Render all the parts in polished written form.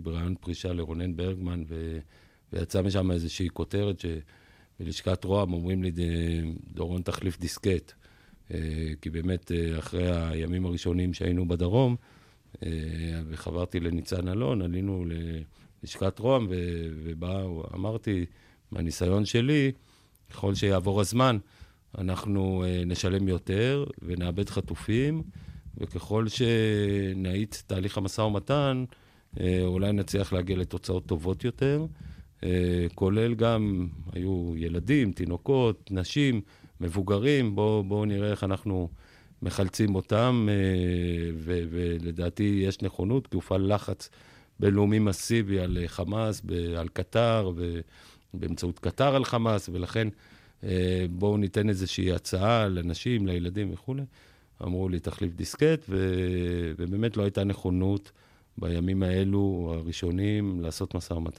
ברעיון פרישה לרונן ברגמן, ויצא משם איזושהי כותרת שבלשכת רוה"מ אומרים לי, דורון תחליף דיסקט. כי באמת אחרי הימים הראשונים שהיינו בדרום, וחברתי לניצן אלון, עלינו ללשכת רוה"מ, אמרתי, מהניסיון שלי, ככל שיעבור הזמן, אנחנו נשלם יותר ונאבד חטופים, וככל שנעיט תהליך המשא ומתן, אולי נצליח להגיע לתוצאות טובות יותר, כולל גם, היו ילדים, תינוקות, נשים, מבוגרים, בואו נראה איך אנחנו מחלצים אותם, ולדעתי יש נכונות, כי הופעל לחץ בינלאומי מסיבי על חמאס, על קטר, באמצעות קטר על חמאס, ולכן בואו ניתן איזושהי הצעה לנשים, לילדים וכו'. אמרו לי, תחליף דיסקט, ובאמת לא הייתה נכונות בימים האלו הראשונים לעשות משא ומתן.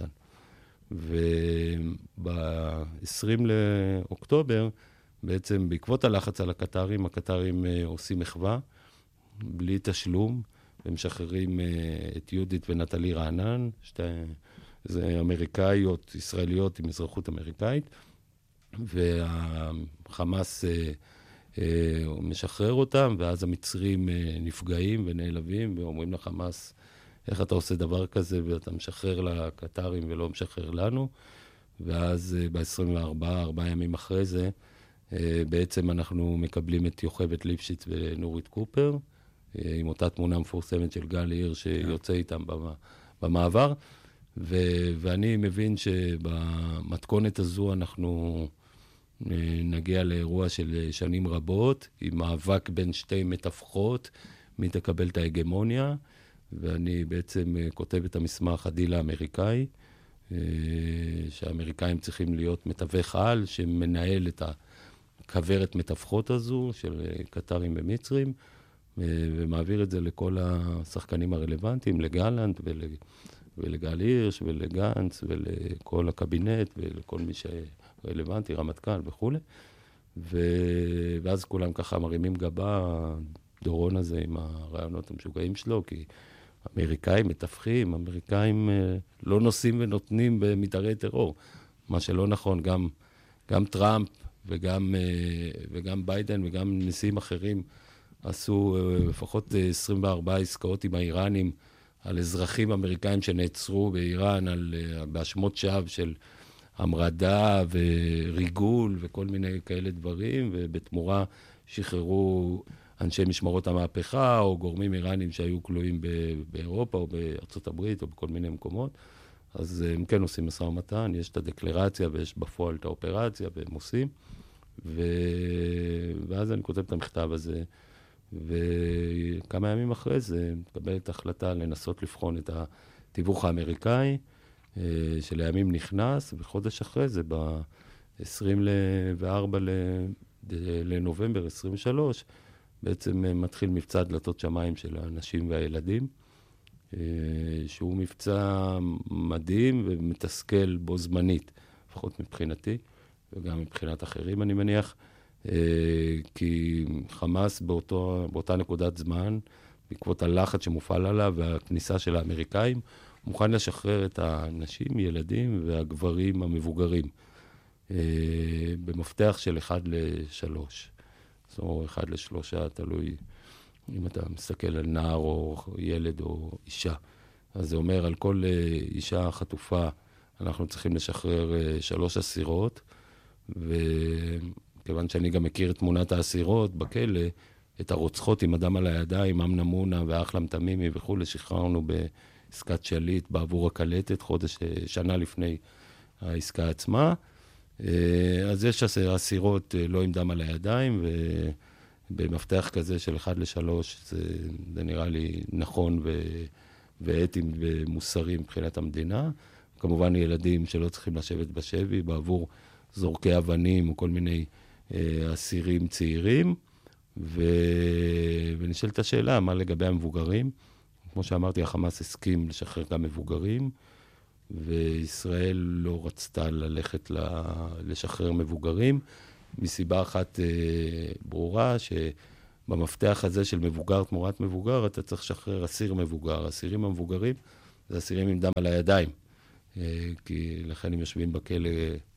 וב-20 לאוקטובר, בעצם בעקבות הלחץ על הקטרים, הקטרים עושים מחווה, בלי תשלום, ומשחררים את יהודית ונטלי רענן, זה אמריקאיות, ישראליות עם אזרחות אמריקאית, והחמאס משחרר אותם, ואז המצרים נפגעים ונעלבים, ואומרים לחמאס, איך אתה עושה דבר כזה, ואתה משחרר לקטרים ולא משחרר לנו, ואז ב-24, 4 ימים אחרי זה, בעצם אנחנו מקבלים את יוכבד ליפשיץ ונורית קופר, עם אותה תמונה מפורסמת של גל עיר שיוצא איתם במעבר, ואני מבין שבמתכונת הזו אנחנו נגיע לאירוע של שנים רבות, עם מאבק בין שתי מתווכות, מי תקבל את ההגמוניה, ואני בעצם כותב את המסמך הדיל האמריקאי, שהאמריקאים צריכים להיות מתווך על, שמנהל את הכוורת מתווכות הזו של קטרים ומצרים, ומעביר את זה לכל השחקנים הרלוונטיים, לגלנט ולגל הירש ולגנץ ולכל הקבינט ולכל מי שרלוונטי, רמטכ"ל וכו'. ואז כולם ככה מרימים גבה, דורון הזה עם הרעיונות המשוגעים שלו, כי אמריקאים מתווכים, אמריקאים לא נושאים ונותנים במתארי טרור, מה שלא נכון, גם טראמפ וגם ביידן וגם נשיאים אחרים עשו לפחות 24 עסקאות עם האיראנים על אזרחים אמריקאים שנעצרו באיראן, בהאשמות שווא של המרדה וריגול וכל מיני כאלה דברים, ובתמורה שחררו אנשי משמרות המהפכה או גורמים איראנים שהיו כלואים באירופה או בארצות הברית או בכל מיני מקומות. אז הם כן עושים משא ומתן, יש את הדקלרציה ויש בפועל את האופרציה והם עושים. ואז אני כותב את המכתב הזה, וכמה ימים אחרי זה מקבלת החלטה לנסות לבחון את התיווך האמריקאי, שלימים נכנס, וחודש אחרי זה, ב-24 לנובמבר 23, בעצם מתחיל מבצע דלתות שמיים של האנשים והילדים, שהוא מבצע מדהים ומתסכל בו זמנית, לפחות מבחינתי, וגם מבחינת אחרים אני מניח, כי חמאס באותה נקודת זמן, בעקבות הלחץ שמופעל עליו והכניסה של האמריקאים, מוכן לשחרר את האנשים, ילדים והגברים המבוגרים, במפתח של 1-3. זאת אומרת, 1-3, תלוי אם אתה מסתכל על נער או ילד או אישה. אז זה אומר, על כל אישה חטופה, אנחנו צריכים לשחרר 3 אסירות, וכיוון שאני גם מכיר את תמונת האסירות בכלא, את הרוצחות עם אדם על הידיים, אמנה מונה ואחלם תמימי וכו', שחררנו בעסקת שליט בעבור הקלטת, שנה לפני העסקה עצמה. אז יש אסירות לא עם דם על הידיים, ובמפתח כזה של 1-3, זה נראה לי נכון ואתי ומוסרי מבחינת המדינה. כמובן ילדים שלא צריכים לשבת בשבי, בעבור זורקי אבנים או כל מיני אסירים צעירים. ונשאלת השאלה, מה לגבי המבוגרים? כמו שאמרתי, החמאס הסכים לשחרר גם מבוגרים, וישראל לא רצתה ללכת לשחרר מבוגרים, מסיבה אחת ברורה, שבמפתח הזה של מבוגר תמורת מבוגר, אתה צריך לשחרר אסיר מבוגר. האסירים המבוגרים זה אסירים עם דם על הידיים, כי לכן הם יושבים בכלא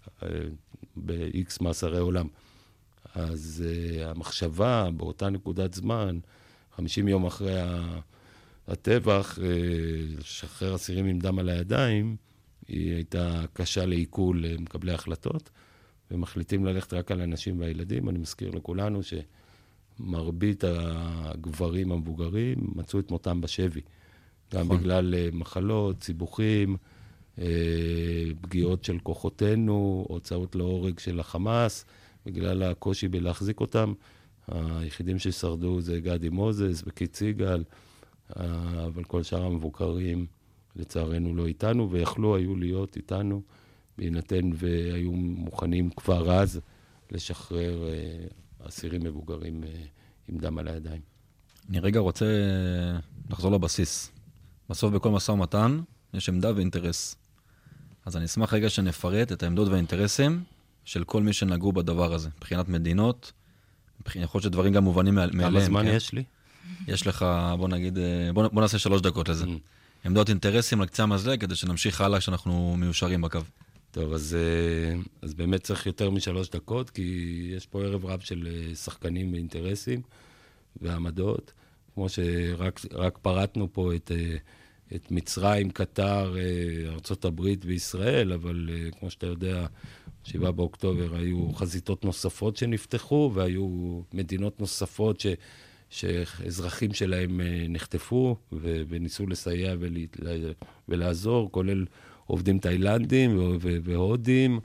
ב-X מאסרי עולם. אז המחשבה באותה נקודת זמן, 50 יום אחרי הטבח, לשחרר אסירים עם דם על הידיים, היא הייתה קשה לעיכול למקבלי החלטות, ומחליטים ללכת רק על אנשים והילדים. אני מזכיר לכולנו שמרבית הגברים המבוגרים מצאו את מותם בשבי. גם בגלל מחלות, סיבוכים, פגיעות של כוחותינו, הוצאות להורג של החמאס, בגלל הקושי בלהחזיק אותם. היחידים ששרדו זה גדי מוזס וקיט סיגל, אבל כל שאר המבוקרים לצערנו לא איתנו, היו להיות איתנו, בהינתן והיו מוכנים כבר אז לשחרר אסירים מבוגרים עם דם על הידיים. אני רגע רוצה לחזור לבסיס. בסוף בכל משא ומתן יש עמדה ואינטרס. אז אני אשמח רגע שנפרט את העמדות והאינטרסים של כל מי שנגעו בדבר הזה. מבחינת מדינות, יכול להיות שדברים גם מובנים מאליהם. כמה זמן יש לי? יש לך, בוא נגיד, בוא נעשה 3 דקות לזה. עמדות אינטרסים לקצה המזלג, כדי שנמשיך הלאה כשאנחנו מיושרים בקו. טוב, אז באמת צריך יותר מ3 דקות, כי יש פה ערב רב של שחקנים ואינטרסים ועמדות. כמו שרק פרטנו פה את מצרים, קטר, ארצות הברית וישראל, אבל כמו שאתה יודע, 7 באוקטובר היו חזיתות נוספות שנפתחו, והיו מדינות נוספות שאזרחים שלהם נחטפו, וניסו לסייע ולעזור, כולל עובדים תאילנדים והודים,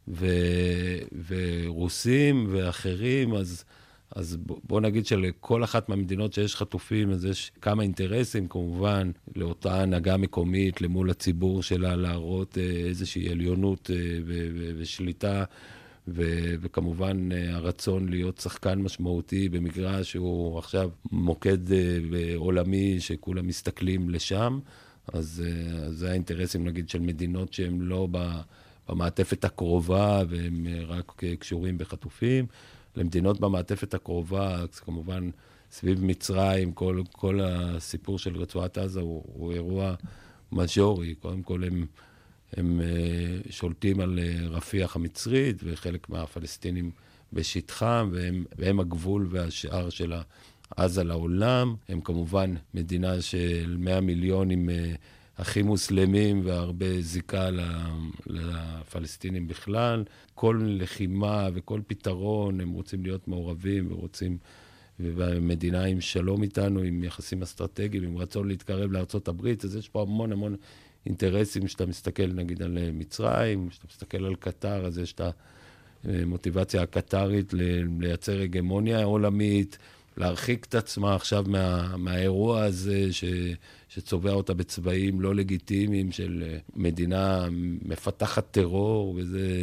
ורוסים ואחרים. אז בוא נגיד שלכל אחת מהמדינות שיש חטופים, אז יש כמה אינטרסים, כמובן, לאותה הנהגה מקומית, למול הציבור שלה, להראות איזושהי עליונות ושליטה, וכמובן הרצון להיות שחקן משמעותי במגרש שהוא עכשיו מוקד עולמי שכולם מסתכלים לשם. אז זה האינטרסים, נגיד, של מדינות שהן לא במעטפת הקרובה, והם רק קשורים בחטופים. למדינות במעטפת הקרובה, אז כמובן סביב מצרים, כל הסיפור של רצועת עזה הוא אירוע מז'ורי. קודם כל הם שולטים על רפיח המצרית, וחלק מהפלסטינים בשטחם, והם הגבול והשאר של עזה לעולם. הם כמובן מדינה של 100 מיליון עם הכי מוסלמים והרבה זיקה לפלסטינים בכלל. כל לחימה וכל פתרון, הם רוצים להיות מעורבים והמדינה עם שלום איתנו, עם יחסים אסטרטגיים, עם רצון להתקרב לארצות הברית. אז יש פה המון אינטרסים. שאתה מסתכל נגיד על מצרים, שאתה מסתכל על קטר, אז יש את המוטיבציה הקטרית לייצר הגמוניה עולמית, להרחיק את עצמה עכשיו מהאירוע הזה שצובע אותה בצבעים לא לגיטימיים של מדינה מפתחת טרור,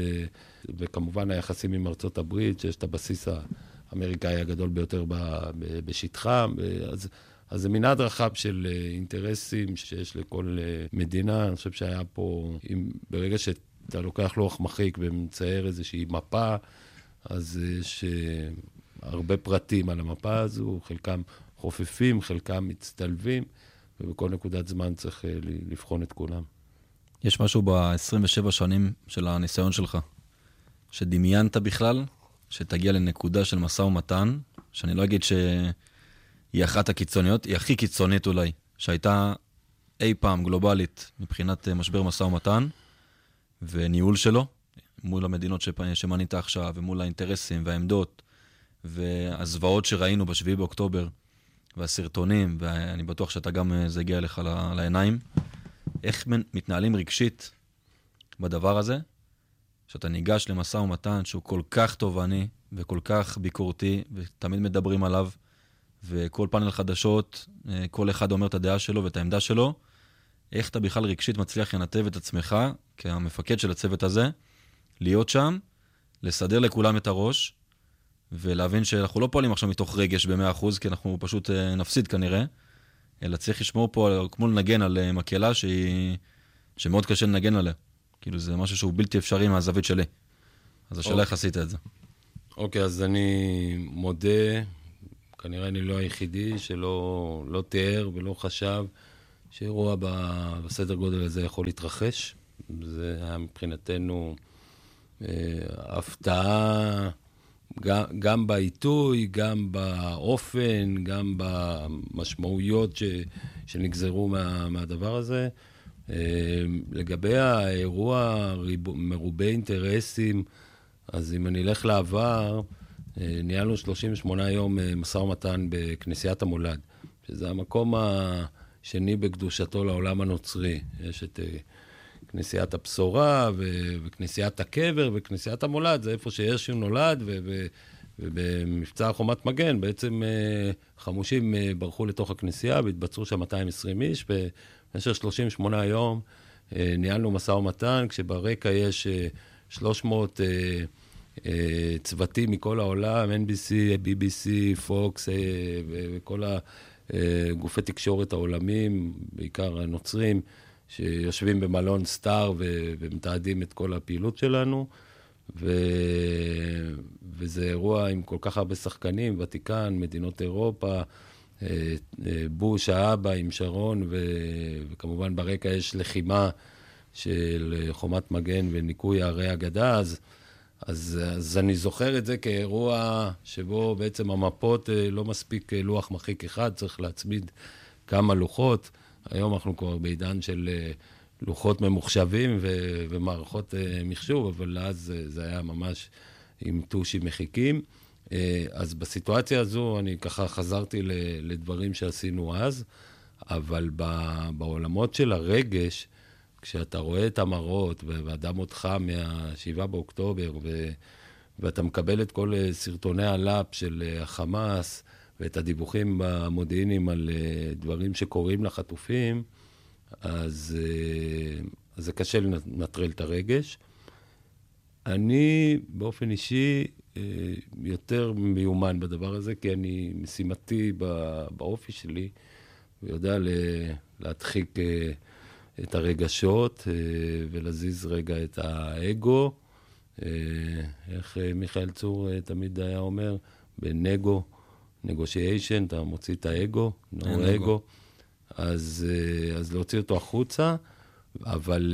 וכמובן היחסים עם ארצות הברית, שיש את הבסיס האמריקאי הגדול ביותר בשטחם. אז זה מנעד רחב של אינטרסים שיש לכל מדינה. אני חושב שהיה פה, ברגע שאתה לוקח לוח מחיק ומצייר איזושהי מפה, אז יש הרבה פרטים על המפה הזו, חלקם חופפים, חלקם מצטלבים, ובכל נקודת זמן צריך לבחון את כולם. יש משהו ב-27 שנים של הניסיון שלך, שדמיינת בכלל, שתגיע לנקודה של משא ומתן, שאני לא אגיד שהיא אחת הקיצוניות, היא הכי קיצונית אולי, שהייתה אי פעם גלובלית מבחינת משבר משא ומתן, וניהול שלו, מול המדינות שמנית עכשיו, ומול האינטרסים והעמדות, והזוועות שראינו ב7 באוקטובר, והסרטונים, ואני בטוח שאתה גם, זה הגיע לך לעיניים. איך מתנהלים רגשית בדבר הזה, שאתה ניגש למשא ומתן שהוא כל כך תובעני, וכל כך ביקורתי, ותמיד מדברים עליו, וכל פאנל חדשות, כל אחד אומר את הדעה שלו ואת העמדה שלו. איך אתה בכלל רגשית מצליח לנתב את עצמך, כמפקד של הצוות הזה, להיות שם, לסדר לכולם את הראש, ולהבין שאנחנו לא פועלים עכשיו מתוך רגש ב100%, כי אנחנו פשוט נפסיד כנראה, אלא צריך לשמור פה, כמו לנגן על מקהלה שמאוד קשה לנגן עליה. כאילו זה משהו שהוא בלתי אפשרי מהזווית שלי. אז השאלה איך עשית את זה. אוקיי, אז אני מודה, כנראה אני לא היחידי שלא תיאר ולא חשב שאירוע בסדר גודל הזה יכול להתרחש. זה היה מבחינתנו הפתעה, גם בעיתוי, גם באופן, גם במשמעויות שנגזרו מהדבר הזה. לגבי האירוע מרובה אינטרסים, אז אם אני אלך לעבר, ניהלנו 38 יום משא ומתן בכנסיית המולד, שזה המקום השני בקדושתו לעולם הנוצרי. יש את כנסיית הבשורה וכנסיית הקבר וכנסיית המולד, זה איפה שישו נולד, ובמבצע חומת מגן בעצם חמושים ברחו לתוך הכנסייה והתבצעו שם 220 איש, במשך 38 יום ניהלנו משא ומתן, כשברקע יש 300 צוותים מכל העולם, NBC, BBC, Fox וכל הגופי תקשורת העולמים, בעיקר הנוצרים, שיושבים במלון סטאר ומתעדים את כל הפעילות שלנו, וזה אירוע עם כל כך הרבה שחקנים, ותיקן, מדינות אירופה, בוש האבא עם שרון, וכמובן ברקע יש לחימה של חומת מגן וניקוי הערי הגדה, אז אני זוכר את זה כאירוע שבו בעצם המפות לא מספיק לוח מחיק אחד, צריך להצמיד כמה לוחות. היום אנחנו כבר בעידן של לוחות ממוחשבים ומערכות מחשוב, אבל אז זה היה ממש עם טושים מחיקים. אז בסיטואציה הזו אני ככה חזרתי לדברים שעשינו אז, אבל בעולמות של הרגש, כשאתה רואה את המראות ואדם אותך מה-7 באוקטובר, ואתה מקבל את כל סרטוני הלאפ של החמאס, ואת הדיווחים במודיעינים על דברים שקורים לחטופים, אז זה קשה לנטרל את הרגש. אני באופן אישי יותר מיומן בדבר הזה, כי אני משימתי באופי שלי, ויודע להדחיק את הרגשות ולהזיז רגע את האגו. איך מיכאל צור תמיד היה אומר, בנגו, negotiation, אתה מוציא את האגו, אגו, אז להוציא אותו החוצה, אבל,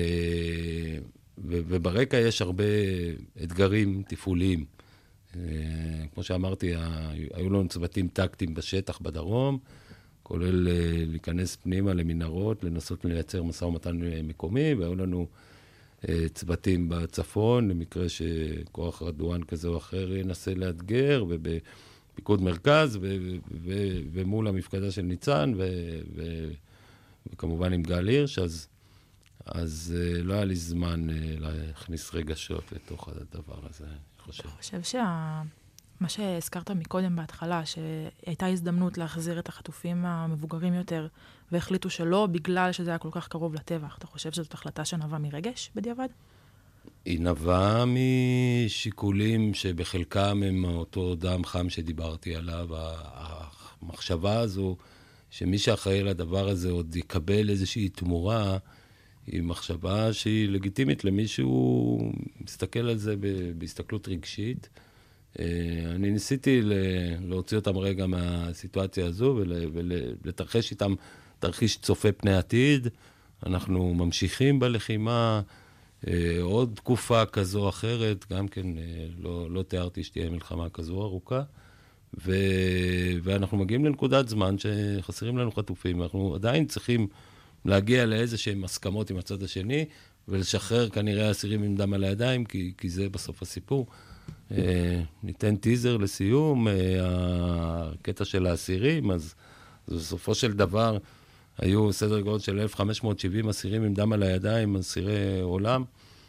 וברקע יש הרבה אתגרים תפעוליים. כמו שאמרתי, היו לנו צוותים טקטיים בשטח בדרום, כולל להיכנס פנימה למנהרות, לנסות לייצר משא ומתן מקומי, והיו לנו צוותים בצפון, למקרה שכוח רדואן כזה או אחר ינסה לאתגר, פיקוד מרכז, ומול המפקדה של ניצן, וכמובן עם גל הירש, אז לא היה לי זמן להכניס רגשות לתוך הדבר הזה, אני חושב. אני חושב מה שהזכרת מקודם בהתחלה, שהייתה הזדמנות להחזיר את החטופים המבוגרים יותר, והחליטו שלא, בגלל שזה היה כל כך קרוב לטבח. אתה חושב שזאת החלטה שנבעה מרגש בדיעבד? היא נבעה משיקולים שבחלקם הם אותו דם חם שדיברתי עליו. המחשבה הזו שמי שאחראי לדבר הזה עוד יקבל איזושהי תמורה, היא מחשבה שהיא לגיטימית למישהו מסתכל על זה בהסתכלות רגשית. אני ניסיתי להוציא אותם רגע מהסיטואציה הזו ולתרחש איתם תרחיש צופה פני עתיד. אנחנו ממשיכים בלחימה עוד תקופה כזו או אחרת, גם כן לא תיארתי שתהיה מלחמה כזו ארוכה, ואנחנו מגיעים לנקודת זמן שחסרים לנו חטופים, אנחנו עדיין צריכים להגיע לאיזשהם הסכמות עם הצד השני, ולשחרר כנראה אסירים עם דם על הידיים, כי זה בסוף הסיפור. ניתן טיזר לסיום, הקטע של האסירים, אז בסופו של דבר היו סדר גודל של 1,570 אסירים עם דם על הידיים, אסירי עולם,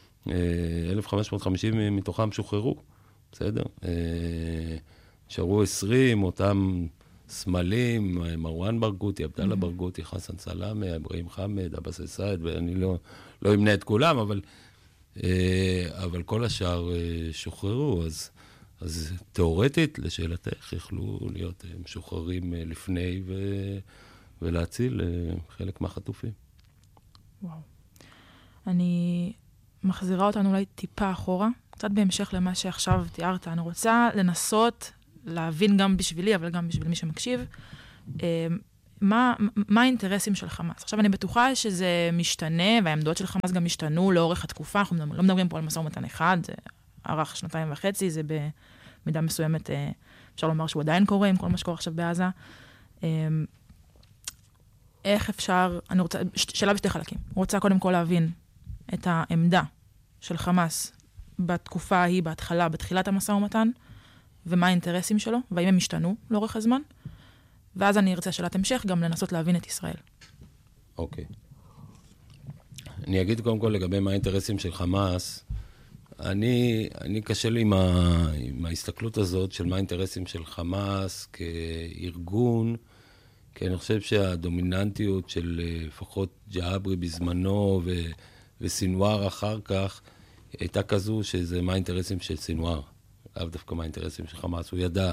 1,550 מתוכם שוחררו, בסדר? נשארו 20, אותם סמלים, מרואן ברגותי, עבדאללה ברגותי, חסן סלאמה, אברהים חמד, אבס אסעד, ואני לא אמנה את כולם, אבל כל השאר שוחררו, אז תיאורטית, לשאלתך, יכלו להיות משוחררים לפני ולהציל חלק מהחטופים. וואו. אני מחזירה אותנו אולי טיפה אחורה, קצת בהמשך למה שעכשיו תיארת. אני רוצה לנסות להבין גם בשבילי, אבל גם בשביל מי שמקשיב, מה האינטרסים של חמאס? עכשיו, אני בטוחה שזה משתנה, והעמדות של חמאס גם השתנו לאורך התקופה, אנחנו לא מדברים פה על משא ומתן אחד, זה ארך 2.5, זה במידה מסוימת, אפשר לומר שהוא עדיין קורה עם כל מה שקורה עכשיו בעזה. איך אפשר, אני רוצה, שאלה בשתי חלקים. רוצה קודם כל להבין את העמדה של חמאס בתקופה ההיא, בהתחלה, בתחילת המשא ומתן, ומה האינטרסים שלו, והאם הם השתנו לאורך הזמן. ואז אני ארצה שאלת המשך גם לנסות להבין את ישראל. אוקיי. אני אגיד קודם כל לגבי מה האינטרסים של חמאס. אני קשה לי עם ההסתכלות הזאת של מה האינטרסים של חמאס כארגון, כי אני חושב שהדומיננטיות של לפחות ג'אברי בזמנו וסינואר אחר כך, הייתה כזו שזה מה האינטרסים של סינואר, לאו דווקא מה האינטרסים של חמאס. הוא ידע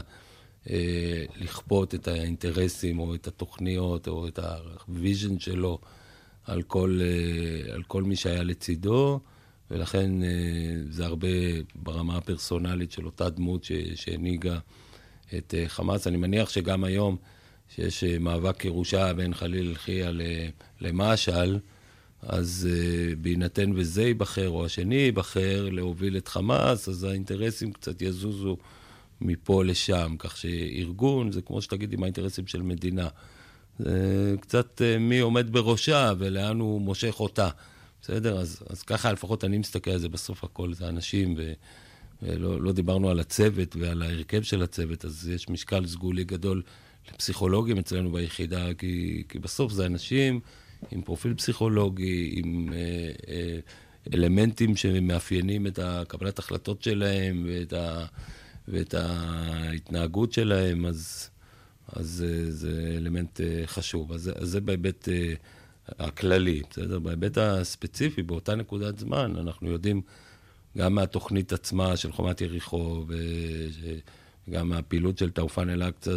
לכפות את האינטרסים או את התוכניות או את הוויז'ן שלו על כל מי שהיה לצידו, ולכן זה הרבה ברמה הפרסונלית של אותה דמות שהנהיגה את חמאס. אני מניח שגם היום שיש מאבק ירושה בין חליל אלחיה למשעל, אז בהינתן וזה ייבחר או השני ייבחר להוביל את חמאס, אז האינטרסים קצת יזוזו מפה לשם, כך שארגון זה כמו שתגיד עם האינטרסים של מדינה. זה קצת מי עומד בראשה ולאן הוא מושך אותה. בסדר? אז ככה לפחות אני מסתכל על זה, בסוף הכל זה אנשים, ולא דיברנו על הצוות ועל ההרכב של הצוות, אז יש משקל סגולי גדול לפסיכולוגים אצלנו ביחידה, כי בסוף זה אנשים עם פרופיל פסיכולוגי, עם אלמנטים שמאפיינים את קבלת החלטות שלהם ואת ההתנהגות שלהם, אז זה אלמנט חשוב. אז זה בהיבט הכללי, בסדר? בהיבט הספציפי, באותה נקודת זמן, אנחנו יודעים גם מהתוכנית עצמה של חומת יריחו, וגם מהפעילות של תאופן אל-אקצא,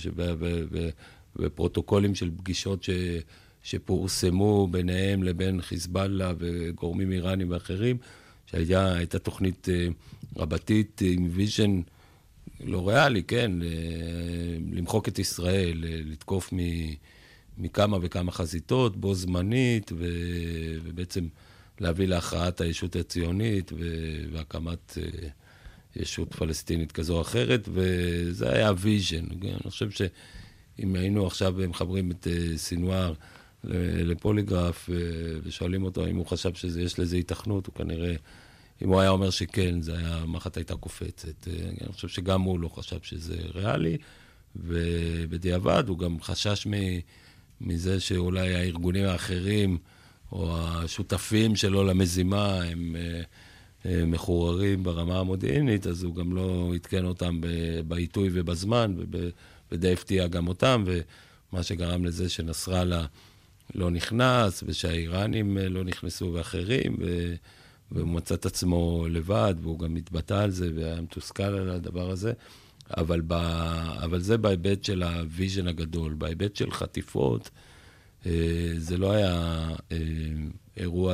ופרוטוקולים של פגישות שפורסמו ביניהם לבין חיזבאללה וגורמים איראנים ואחרים, שהייתה תוכנית רבתית עם ויז'ן לא ריאלי, כן, למחוק את ישראל, לתקוף מכמה וכמה חזיתות, בו זמנית, ובעצם להביא להכרעת הישות הציונית והקמת ישות פלסטינית כזו או אחרת, וזה היה ויז'ן. אני חושב שאם היינו עכשיו מחברים את סינואר לפוליגרף ושואלים אותו אם הוא חשב שיש לזה התכנות, הוא כנראה, אם הוא היה אומר שכן, זה היה, מחת הייתה קופצת. אני חושב שגם הוא לא חשב שזה ריאלי, ובדיעבד הוא גם חשש מזה שאולי הארגונים האחרים, או השותפים שלו למזימה, הם מחוררים ברמה המודיעינית, אז הוא גם לא התקן אותם בעיתוי ובזמן, ודי הפתיע גם אותם, ומה שגרם לזה שנסראללה לא נכנס, ושהאיראנים לא נכנסו ואחרים, והוא מצא את עצמו לבד, והוא גם התבטא על זה, והיה מתוסכל על הדבר הזה. אבל זה בהיבט של הוויז'ן הגדול, בהיבט של חטיפות, זה לא היה אירוע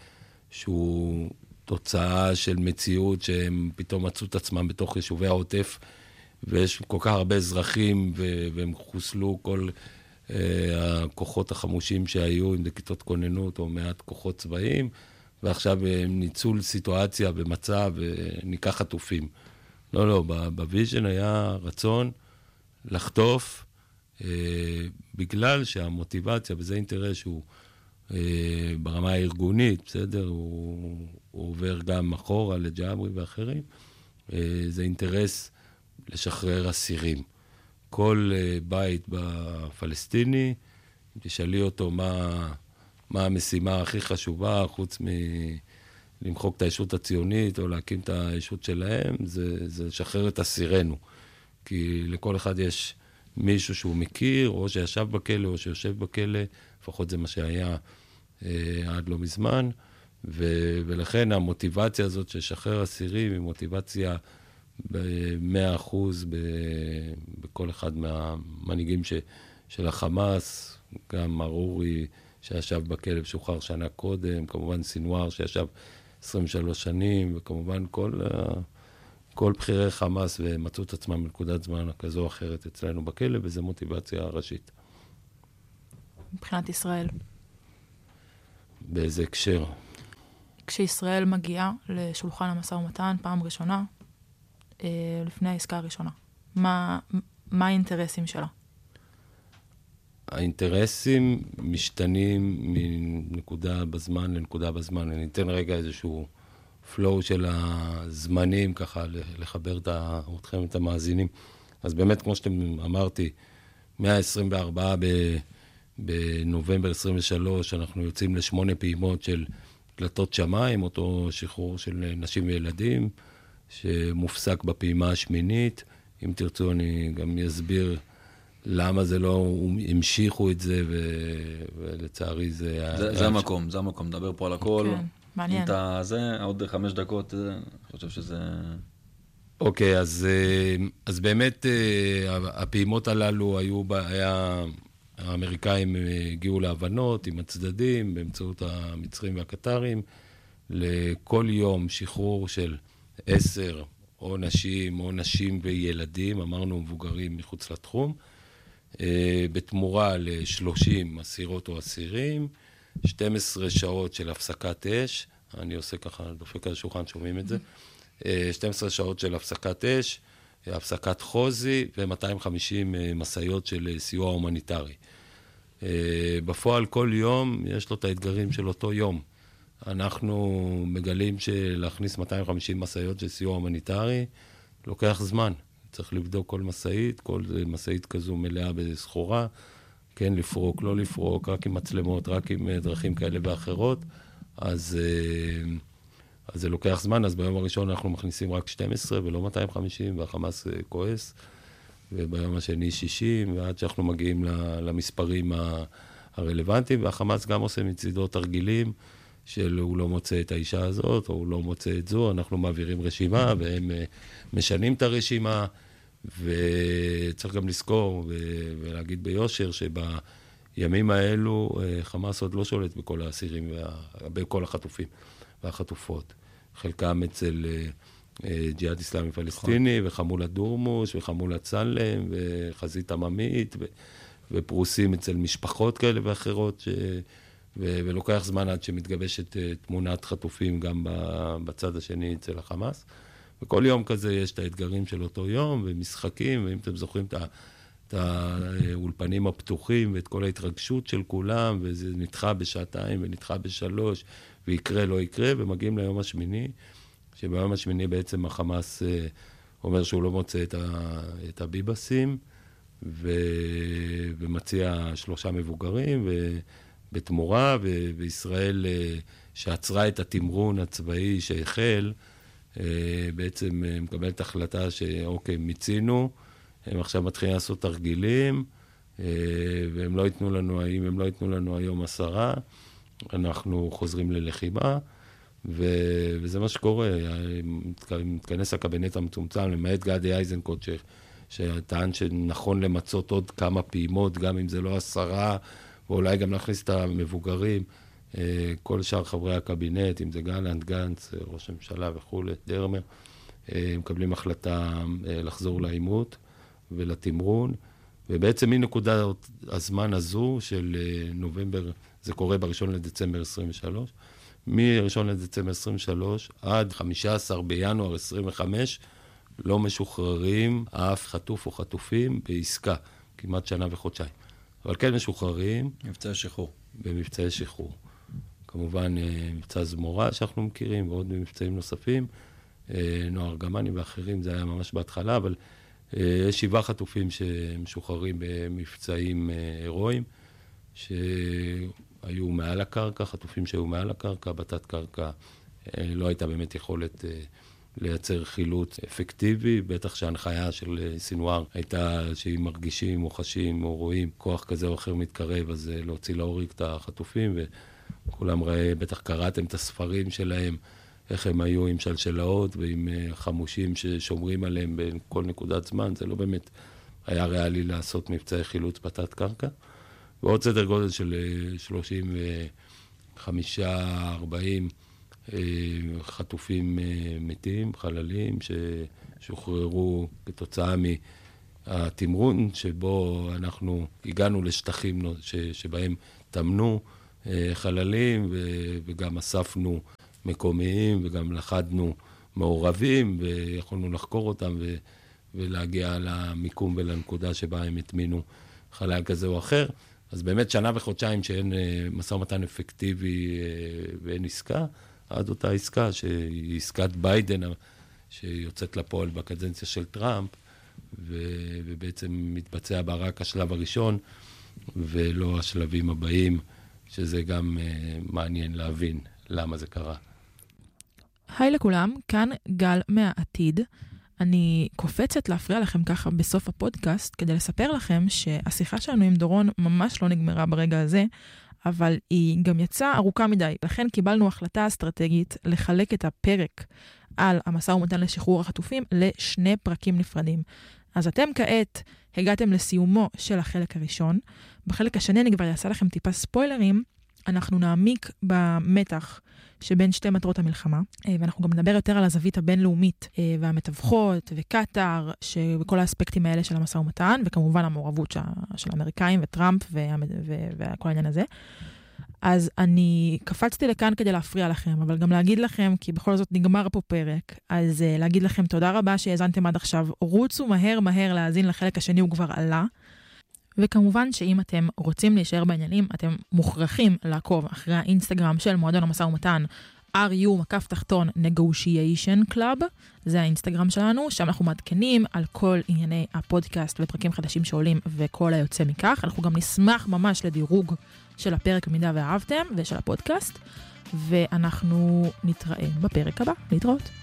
שהוא תוצאה של מציאות שהם פתאום מצאו את עצמם בתוך יישובי העוטף, ויש כל כך הרבה אזרחים, והם חוסלו כל הכוחות החמושים שהיו, אם זה כיתות כוננות או מעט כוחות צבאיים, ועכשיו הם ניצול סיטואציה ומצב וניקח חטופים. לא, בוויז'ן היה רצון לחטוף, בגלל שהמוטיבציה, וזה אינטרס שהוא ברמה הארגונית, בסדר? הוא עובר גם אחורה לג'אברי ואחרים, זה אינטרס לשחרר אסירים. כל בית בפלסטיני, תשאלי אותו מה המשימה הכי חשובה, חוץ למחוק את הישות הציונית או להקים את הישות שלהם, זה לשחרר את אסירנו. כי לכל אחד יש מישהו שהוא מכיר, או שישב בכלא או שיושב בכלא, לפחות זה מה שהיה עד לא מזמן, ולכן המוטיבציה הזאת של לשחרר אסירים היא מוטיבציה ב100% בכל אחד מהמנהיגים של החמאס, גם ארורי שישב בכלא ושוחרר שנה קודם, כמובן סינואר שישב 23 שנים, וכמובן כל בחירי חמאס ומצאו את עצמם בנקודת זמן כזו או אחרת אצלנו בכלא, וזו מוטיבציה ראשית. מבחינת ישראל? באיזה הקשר? כשישראל מגיעה לשולחן המשא ומתן, פעם ראשונה, לפני העסקה הראשונה. מה האינטרסים שלה? האינטרסים משתנים מנקודה בזמן לנקודה בזמן. אני אתן רגע איזשהו פלואו של הזמנים, ככה לחבר אתכם, את המאזינים. אז באמת, כמו שאתם אמרתי, 124 בנובמבר 23, אנחנו יוצאים ל8 פעימות של דלתות שמיים, אותו שחרור של נשים וילדים, שמופסק בפעימה השמינית. אם תרצו, אני גם אסביר למה זה לא, המשיכו את זה, ולצערי זה... זה המקום, זה המקום, נדבר פה על הכל. כן, מעניין. אם אתה זה, עוד 5 דקות, אני חושב שזה... אוקיי, אז באמת הפעימות הללו האמריקאים הגיעו להבנות עם הצדדים, באמצעות המצרים והקטרים, לכל יום שחרור של 10 או נשים וילדים, אמרנו מבוגרים מחוץ לתחום, בתמורה ל30 אסירות או אסירים, 12 שעות של הפסקת אש, אני עושה ככה, דופק על השולחן, שומעים את זה, 12 שעות של הפסקת אש, הפסקת חוזי ו250 מסעיות של סיוע הומניטרי. בפועל כל יום יש לו את האתגרים של אותו יום. אנחנו מגלים שלהכניס 250 מסעיות של סיוע הומניטרי לוקח זמן. צריך לבדוק כל מסעית, כל מסעית כזו מלאה בסחורה, כן לפרוק, לא לפרוק, רק עם מצלמות, רק עם דרכים כאלה ואחרות. אז זה לוקח זמן, אז ביום הראשון אנחנו מכניסים רק 12 ולא 250, והחמאס כועס, וביום השני 60, ועד שאנחנו מגיעים למספרים הרלוונטיים, והחמאס גם עושה מצידו תרגילים, של הוא לא מוצא את האישה הזאת, או הוא לא מוצא את זו, אנחנו מעבירים רשימה, והם משנים את הרשימה, וצריך גם לזכור ולהגיד ביושר, שבימים האלו חמאס עוד לא שולט בכל האסירים, בכל החטופים והחטופות. חלקם אצל ג'יהאד אסלאמי פלסטיני, וחמולת דורמוש, וחמולת סלם, וחזית עממית, ופרוסים אצל משפחות כאלה ואחרות, ולוקח זמן עד שמתגבשת תמונת חטופים גם בצד השני אצל החמאס. וכל יום כזה יש את האתגרים של אותו יום, ומשחקים, ואם אתם זוכרים את האולפנים הפתוחים, ואת כל ההתרגשות של כולם, וזה נדחה בשעתיים ונדחה ב3, ויקרה, לא יקרה, ומגיעים ליום השמיני, שביום השמיני בעצם החמאס אומר שהוא לא מוצא את הביבסים, ומציע 3 מבוגרים, בתמורה, וישראל שעצרה את התמרון הצבאי שהחל, בעצם מקבלת החלטה שאוקיי, מיצינו, הם עכשיו מתחילים לעשות תרגילים, והם לא ייתנו לנו, אם הם לא ייתנו לנו היום 10, אנחנו חוזרים ללחימה, וזה מה שקורה. מתכנס הקבינט המצומצם, למעט גדי איזנקוט, שטען שנכון למצות עוד כמה פעימות, גם אם זה לא 10, ואולי גם להכניס את המבוגרים, כל שאר חברי הקבינט, אם זה גלנט, גנץ, ראש הממשלה וכו', דרמר, מקבלים החלטה לחזור לעימות ולתמרון, ובעצם מנקודת הזמן הזו של נובמבר, זה קורה ב1 לדצמבר 23, מ1 לדצמבר 23 עד 15 בינואר 25, לא משוחררים אף חטוף או חטופים בעסקה, כמעט שנה וחודשיים. אבל כן משוחררים. מבצעי שחרור. במבצעי שחרור. כמובן, מבצע זמורה שאנחנו מכירים, ועוד מבצעים נוספים. נוער גמני ואחרים, זה היה ממש בהתחלה, אבל יש 7 חטופים שמשוחררים במבצעים הירואיים, שהיו מעל הקרקע, חטופים שהיו מעל הקרקע, בתת קרקע לא הייתה באמת יכולת לייצר חילוץ אפקטיבי, בטח שההנחיה של סינואר הייתה שאם מרגישים או חשים או רואים כוח כזה או אחר מתקרב, אז להוציא להוריד את החטופים, וכולם בטח קראתם את הספרים שלהם, איך הם היו עם שלשלאות ועם חמושים ששומרים עליהם בכל נקודת זמן, זה לא באמת היה ריאלי לעשות מבצעי חילוץ בתת קרקע. ועוד סדר גודל של 35-40 חטופים מתים, חללים, ששוחררו כתוצאה התמרון שבו אנחנו הגענו לשטחים שבהם תמנו חללים, וגם אספנו מקומיים, וגם לחדנו מעורבים, ויכולנו לחקור אותם ולהגיע למיקום ולנקודה שבה הם התמינו חלל כזה או אחר. אז באמת שנה וחודשיים שאין משא ומתן אפקטיבי ואין עסקה, עד אותה עסקה שהיא עסקת ביידן, שיוצאת לפועל בקדנציה של טראמפ, ובעצם מתבצע בה רק השלב הראשון, ולא השלבים הבאים, שזה גם מעניין להבין למה זה קרה. היי לכולם, כאן גל מהעתיד. אני קופצת להפריע לכם ככה בסוף הפודקאסט, כדי לספר לכם שהשיחה שלנו עם דורון ממש לא נגמרה ברגע הזה, אבל היא גם יצאה ארוכה מדי. לכן קיבלנו החלטה אסטרטגית לחלק את הפרק על המשא ומתן לשחרור החטופים לשני פרקים נפרדים. אז אתם כעת הגעתם לסיומו של החלק הראשון. בחלק השני אני כבר אעשה לכם טיפה ספוילרים. אנחנו נעמיק במתח שבין שתי מטרות המלחמה, ואנחנו גם נדבר יותר על הזווית הבינלאומית והמתווכות וקטר, וכל האספקטים האלה של המשא ומתן, וכמובן המעורבות של האמריקאים וטראמפ וכל העניין הזה. אז אני קפצתי לכאן כדי להפריע לכם, אבל גם להגיד לכם, כי בכל זאת נגמר פה פרק, אז להגיד לכם תודה רבה שהאזנתם עד עכשיו. רוצו מהר להאזין לחלק השני, הוא כבר עלה. וכמובן שאם אתם רוצים להישאר בעניינים, אתם מוכרחים לעקוב אחרי האינסטגרם של מועדון המשא ומתן, RU_Negotiation Club, זה האינסטגרם שלנו, שם אנחנו מעדכנים על כל ענייני הפודקאסט ופרקים חדשים שעולים וכל היוצא מכך. אנחנו גם נשמח ממש לדירוג של הפרק במידה ואהבתם ושל הפודקאסט, ואנחנו נתראה בפרק הבא. להתראות.